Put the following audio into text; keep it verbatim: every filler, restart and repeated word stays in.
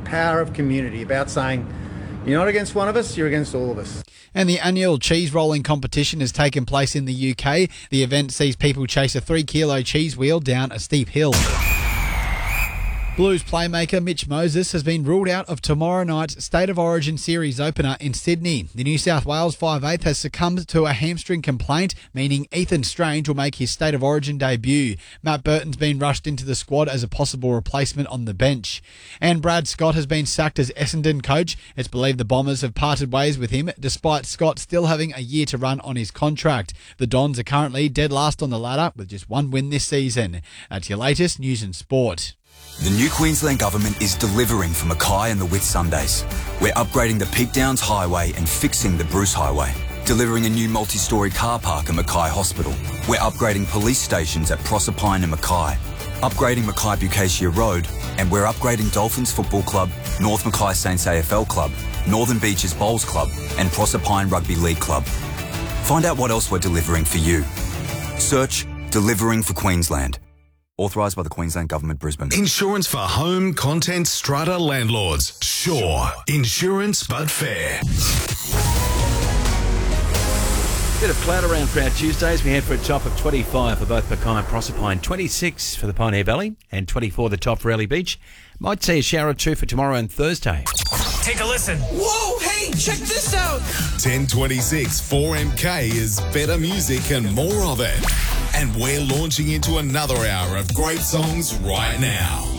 power of community, about saying, you're not against one of us, you're against all of us. And the annual cheese rolling competition has taken place in the U K. The event sees people chase a three kilo cheese wheel down a steep hill. Blues playmaker Mitch Moses has been ruled out of tomorrow night's State of Origin Series opener in Sydney. The New South Wales five eighth has succumbed to a hamstring complaint, meaning Ethan Strange will make his State of Origin debut. Matt Burton's been rushed into the squad as a possible replacement on the bench. And Brad Scott has been sacked as Essendon coach. It's believed the Bombers have parted ways with him, despite Scott still having a year to run on his contract. The Dons are currently dead last on the ladder with just one win this season. That's your latest news and sport. The new Queensland Government is delivering for Mackay and the Whitsundays. We're upgrading the Peak Downs Highway and fixing the Bruce Highway. Delivering a new multi-storey car park at Mackay Hospital. We're upgrading police stations at Proserpine and Mackay. Upgrading Mackay Bucacia Road. And we're upgrading Dolphins Football Club, North Mackay Saints A F L Club, Northern Beaches Bowls Club and Proserpine Rugby League Club. Find out what else we're delivering for you. Search Delivering for Queensland. Authorised by the Queensland Government, Brisbane. Insurance for home, content, strata landlords. Sure. Insurance, but fair. Bit of cloud around for our Tuesdays. We head for a top of twenty-five for both Mackay and Proserpine, twenty-six for the Pioneer Valley and twenty-four the top for Early Beach. Might see a shower or two for tomorrow and Thursday. Take a listen. Whoa, hey, check this out. ten twenty-six four M K is better music and more of it. And we're launching into another hour of great songs right now.